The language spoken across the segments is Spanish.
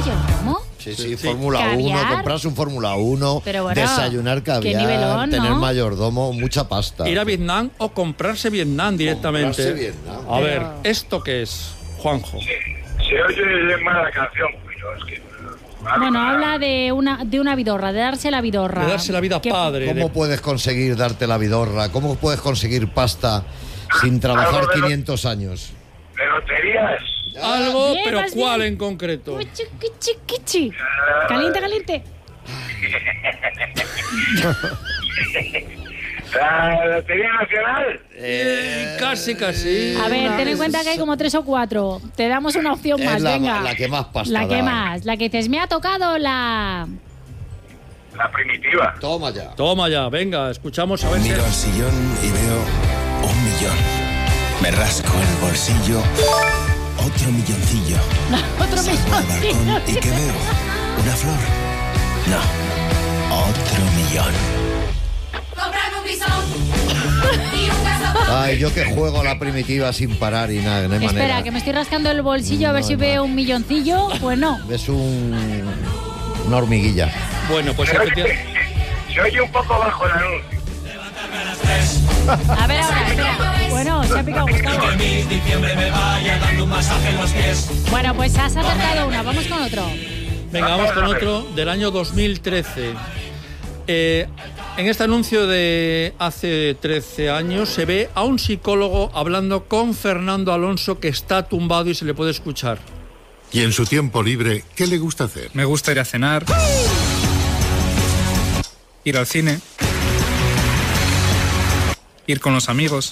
mayordomo? Sí, Fórmula 1, comprarse un Fórmula 1, pero bueno, desayunar caviar, nivelón, tener ¿no? mayordomo, mucha pasta. Ir a Vietnam o comprarse Vietnam directamente. Comprarse Vietnam. A ver, ¿esto qué es, Juanjo? Se oye mal la canción, pero es que... Bueno, habla de una vidorra, de darse la vidorra. De darse la vida padre. ¿Cómo puedes conseguir darte la vidorra? ¿Cómo puedes conseguir pasta sin trabajar 500 años? ¿De loterías? Algo, Bien, pero más ¿cuál bien. en concreto? Kichi. Caliente. ¿La Lotería Nacional? Casi. A ver, ten en cuenta que hay como 3 o 4. Te damos una opción más, venga. La que más pasta La que da. más. La que dices, me ha tocado la Primitiva. Toma ya, venga, escuchamos a ver si... Miro al sillón y veo 1 millón. Me rasco el bolsillo, otro milloncillo. Otro Salgo al balcón y ¿qué veo? ¿Una flor? No, otro millón. Comprarme un bisón y un gasoforte. Ay, yo que juego a la primitiva sin parar y nada, no hay Espera, manera. que me estoy rascando el bolsillo a ver si veo un milloncillo. Pues no. Es una hormiguilla. Bueno, pues efectivamente... Se oye un poco bajo el anuncio. A ver, ahora, espera. Bueno, se ha picado Gustavo. Bueno, pues has acertado una. Vamos con otro. Venga, vamos con otro del año 2013. En este anuncio de hace 13 años se ve a un psicólogo hablando con Fernando Alonso, que está tumbado y se le puede escuchar. Y en su tiempo libre, ¿qué le gusta hacer? Me gusta ir a cenar, ir al cine, ir con los amigos,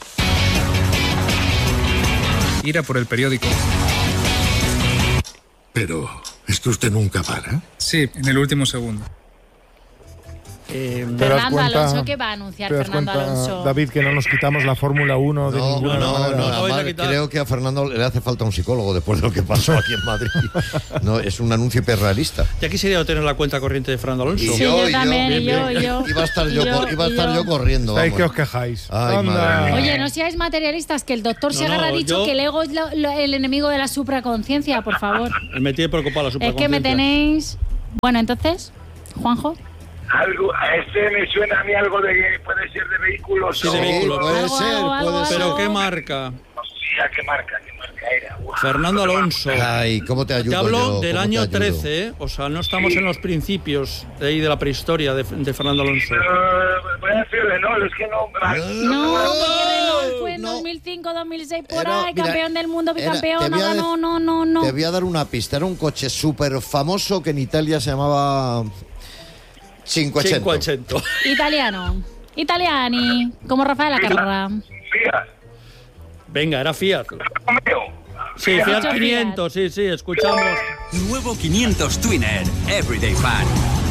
ir a por el periódico. Pero, ¿es que usted nunca para? Sí, en el último segundo. Fernando Alonso, ¿qué va a anunciar Fernando Alonso? David, que no nos quitamos la Fórmula 1 de ninguna manera. Además, creo que a Fernando le hace falta un psicólogo después de lo que pasó aquí en Madrid. No, es un anuncio hiperrealista. Ya quisiera tener la cuenta corriente de Fernando Alonso. Sí, yo también, y yo. Iba a estar yo corriendo. ¿Sabéis vamos. que os quejáis? Ay, madre mía. Oye, no seáis materialistas, que el doctor Segarra ha dicho que el ego es el enemigo de la supraconciencia, por favor. Me tiene preocupado la Es supraconciencia. que me tenéis... Bueno, entonces, Juanjo. Algo, a este me suena a mí algo de que puede ser de vehículos. Sí, de vehículos. Puede ser. ¿Pero qué marca? Sí, ¿a qué marca era? Wow. Fernando Alonso. Ay, ¿cómo te ayudo? Te hablo yo? del ¿Cómo año te ayudo? 13, ¿eh? O sea, no estamos en los principios de ahí de la prehistoria de Fernando Alonso. Voy a decir Renault, es que no... No, porque Renault fue en 2005, 2006, por ahí, mira, campeón del mundo, te bicampeón, voy a no. Te voy a dar una pista. Era un coche súper famoso que en Italia se llamaba... 500. Italiani, como Rafael Acarra. Fiat. Venga, era Fiat. Sí, Fiat 500, sí, escuchamos. Nuevo 500 Twinner, Everyday Fan.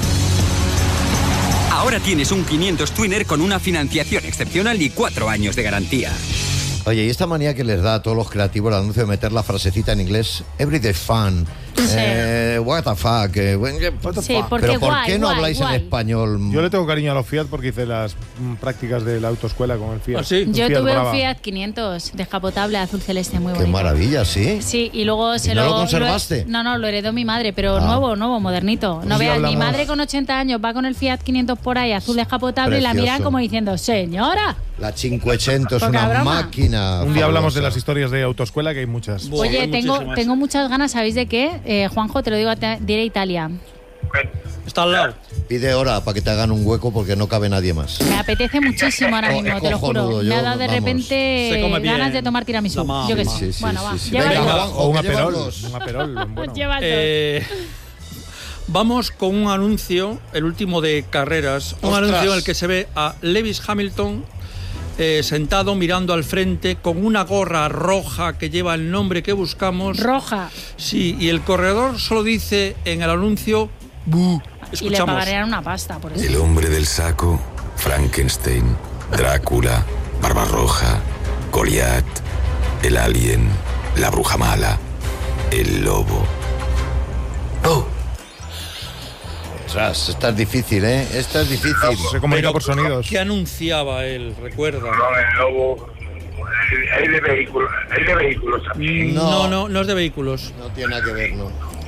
Ahora tienes un 500 Twinner con una financiación excepcional y 4 años de garantía. Oye, y esta manía que les da a todos los creativos el anuncio de meter la frasecita en inglés, everyday fun, what the fuck, Sí, porque pero ¿por guay, qué no guay, habláis guay. en español? Yo le tengo cariño a los Fiat porque hice las prácticas de la autoescuela con el Fiat. ¿Ah, sí? Yo Fiat tuve Brava. un Fiat 500 descapotable azul celeste muy Qué bonito. maravilla, ¿sí? Sí, y luego se no lo conservaste? No, lo heredó mi madre, pero nuevo, modernito. No Sí, veas, mi hablamos. madre con 80 años va con el Fiat 500 por ahí, azul descapotable, y la Precioso. miran como diciendo, señora. La 500 es Poca una broma. máquina. Un día hablamos de fabulosa. las historias de autoescuela, que hay muchas. Buah, Oye, hay tengo muchísimas. muchas ganas, ¿sabéis de qué? Juanjo, te lo digo, diré Italia. Está al lado. Pide hora para que te hagan un hueco porque no cabe nadie más. Me apetece muchísimo ahora mismo, Es te lo juro. cojonudo, Me ha yo, dado de vamos. Se repente come bien. ganas de tomar tiramisú. La mamá. Yo que sé. Sí, sí, Bueno, sí, va. sí. Lleva Venga, el dos. Juanjo, O un que aperol. llevas dos. Un aperol, bueno. Lleva el dos. Vamos con un anuncio, el último de carreras, un ¡Ostras! anuncio en el que se ve a Lewis Hamilton sentado mirando al frente con una gorra roja que lleva el nombre que buscamos. Roja. Sí, y el corredor solo dice en el anuncio "Bu". Y le Escuchamos. pagarían una pasta por eso. El hombre del saco, Frankenstein, Drácula, Barbarroja, Goliat, el alien, la bruja mala, el lobo. ¡Oh! Ostras, esta es difícil, ¿eh? Esta es difícil. Se comunica por sonidos. ¿Qué anunciaba él? Recuerda. No, el lobo. Hay de vehículos también. No es de vehículos. No tiene nada que ver, ¿no?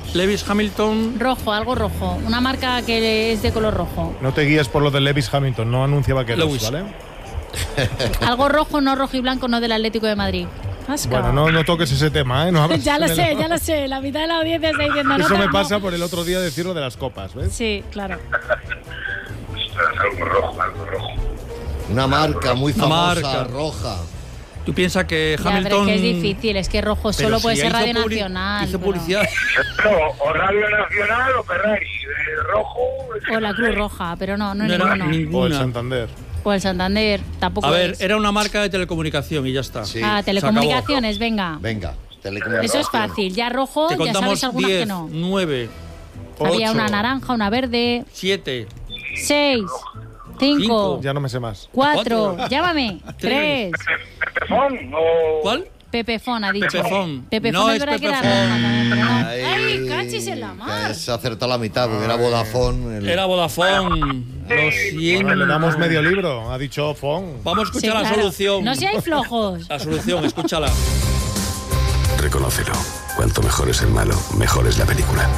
Lewis Hamilton. Rojo, algo rojo. Una marca que es de color rojo. No te guíes por lo de Lewis Hamilton, no anuncia vaqueros, Lewis. ¿vale? Algo rojo, no rojo y blanco, no del Atlético de Madrid. Asco. Bueno, no toques ese tema, ¿eh? No abras Ya lo ese melón. sé, ya lo sé. La mitad de la audiencia está diciendo no. Eso me no. pasa por el otro día decirlo de las copas, ¿ves? Sí, claro. Ostras, algo rojo, algo rojo. Una marca muy Una famosa, marca. roja. ¿Tú piensas que Ya, pero Hamilton... es que es difícil, es que rojo Pero solo si puede ser hizo Radio publi- Nacional. Hizo pero- publicidad. O Radio Nacional o Ferrari. Rojo. O la Cruz Roja, pero no No era ninguno. O el ninguna. Santander. O el Santander, tampoco A ver, es. era una marca de telecomunicación y ya está. Sí. Telecomunicaciones, venga. Venga, telecomunicaciones. Eso es fácil. Ya rojo, Te ya contamos sabes algunas 10, que no. 9, Había 8. una naranja, una verde, 7, 6, 5, Ya no me sé más. 4, llámame, Tres. 3. Pepefón o... ¿Cuál? Pepefón ha dicho. Pepefón. Pepefón No es es verdad que era Pepefón. roja también, pero no. Ay, ¡Ay, cachis en la mar! que se ha acertado la mitad, porque era Vodafone. Era Vodafone. Lo siento. Bueno, le damos medio libro, ha dicho Fon. Vamos a escuchar Sí, la claro. solución. No seáis flojos. La solución, escúchala. Reconócelo. Cuanto mejor es el malo, mejor es la película.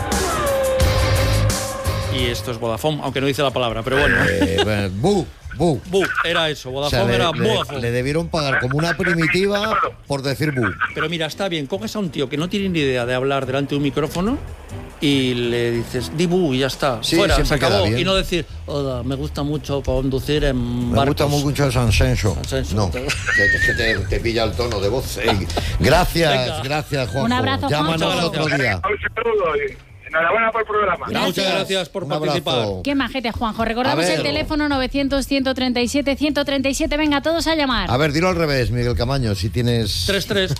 Y esto es Vodafone, aunque no dice la palabra, pero bueno. Bueno, Bu. Bu, era eso. O sea, Vodafone era le Vodafone. debieron pagar como una primitiva por decir Bu. Pero mira, está bien, coges a un tío que no tiene ni idea de hablar delante de un micrófono y le dices, di bu y ya está. Sí, Fuera, se siempre queda acabó. bien. Y no decir, hola, me gusta mucho conducir en Me barcos. gusta mucho el Sansenso. Sansenso. No, que te pilla el tono de voz. Gracias, Venga. gracias, Juanjo. Un abrazo, Llámanos Juanjo. otro día. Un saludo y enhorabuena por el programa. Muchas gracias por Un participar. abrazo. Qué majete, Juanjo. Recordamos A ver. el teléfono 900-137-137. Venga, todos a llamar. A ver, dilo al revés, Miguel Camaño, si tienes... 3-3.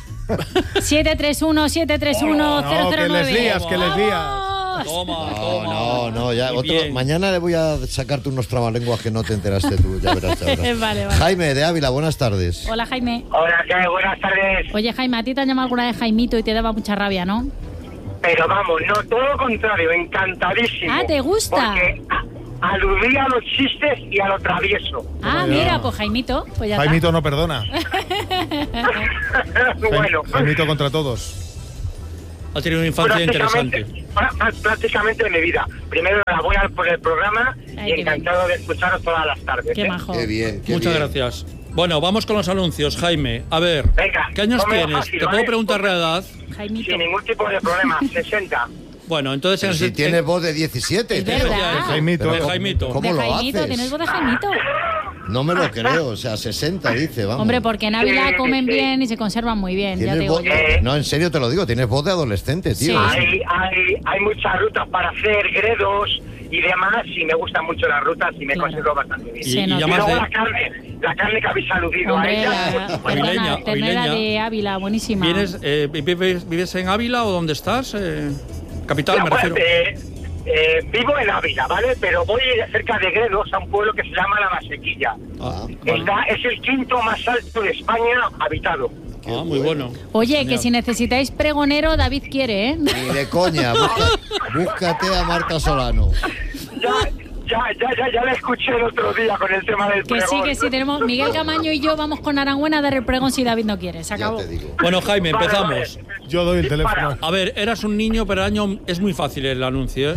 731-731-009. que les lías, que les lías. ¡Vamos! Toma, No, ya. Muy bien. Mañana le voy a sacarte unos trabalenguas que no te enteraste tú, ya verás. Vale, vale. Jaime de Ávila, buenas tardes. Hola, Jaime. Hola, ¿qué? Buenas tardes. Oye, Jaime, a ti te han llamado alguna vez Jaimito y te daba mucha rabia, ¿no? Pero vamos, no, todo lo contrario, encantadísimo. Ah, ¿te gusta? Porque aludía a los chistes y a lo travieso. Ah, mira, pues Jaimito. Pues ya Jaimito no perdona. Bueno, Jaimito contra todos. Ha tenido una infancia interesante. prácticamente de mi vida. Primero, enhorabuena por el programa Ay, y qué encantado de escucharos todas las tardes. Qué majo. Qué bien, qué Muchas bien. gracias. Bueno, vamos con los anuncios, Jaime. A ver, Venga, ¿qué años ponme tienes? fácil, ¿Te ¿vale? puedo preguntar la edad? Jaimito. Sin ningún tipo de problema, 60. Bueno, entonces... Pero si tienes voz de 17. Es tío. verdad. Jaimito. Pero De Jaimito. ¿Cómo De lo Jaimito, haces? ¿tienes voz de Jaimito? No me lo creo, o sea, 60 dice, vamos. Hombre, porque en Ávila Sí, comen sí. bien y se conservan muy bien, ya Tienes te digo voz... yo. No, en serio te lo digo, tienes voz de adolescente, tío. Sí. Hay muchas rutas para hacer gredos y demás, y me gustan mucho las rutas y me Claro. considero bastante bien. Y, Se y nota. Y llamas luego de... la carne que habéis aludido a Hombre, ella. la Avileña, perdona, ternera avileña. de Ávila, buenísima. ¿Vives en Ávila o dónde estás? Capital, Ya, me pues, refiero. vivo en Ávila, ¿vale? Pero voy cerca de Gredos a un pueblo que se llama La Masequilla. Ah, Es el quinto más alto de España habitado. Muy bueno. Oye, Genial. que si necesitáis pregonero, David quiere, ¿eh? Ni de coña, búscate a Marta Solano. Ya la escuché el otro día con el tema del Que sí, pregón. que sí, tenemos Miguel Camaño y yo vamos con Aranguena a dar el pregón si David no quiere, se Ya acabó. te digo. Bueno, Jaime, Vale, empezamos. vale. Yo doy el teléfono. A ver, eras un niño, pero el año es muy fácil el anuncio.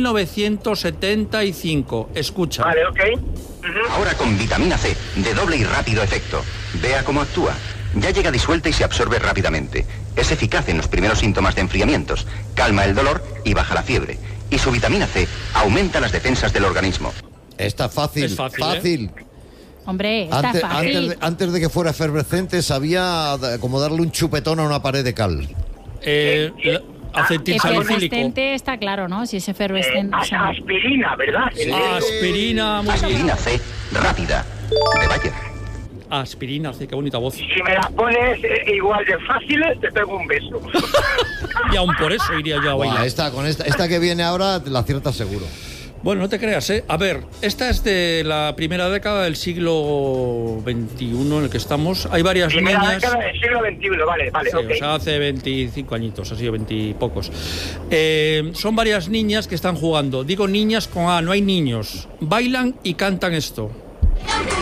1975. Escucha. Vale, ok. Ahora con vitamina C, de doble y rápido efecto. Vea cómo actúa. Ya llega disuelta y se absorbe rápidamente. Es eficaz en los primeros síntomas de enfriamientos, calma el dolor y baja la fiebre. Y su vitamina C aumenta las defensas del organismo. Está fácil, Es fácil, Hombre, está fácil. Antes de que fuera efervescente, sabía como darle un chupetón a una pared de cal. Acetil salicílico. Efervescente está claro, ¿no? Si es efervescente. o sea, Aspirina, ¿verdad? Aspirina, muy bien. Aspirina C, rápida, de Bayer. Aspirina, qué bonita voz. Si me las pones igual de fáciles, te pego un beso. Y aún por eso iría yo a Buah, bailar. con esta que viene ahora la aciertas seguro. Bueno, no te creas, ¿eh? A ver, esta es de la primera década del siglo XXI en el que estamos. Hay varias Primera niñas... década del siglo XXI, vale, Sí, ok. o sea, hace 25 añitos, así, 20 y pocos. Son varias niñas que están jugando. Digo niñas con A, no hay niños. Bailan y cantan esto.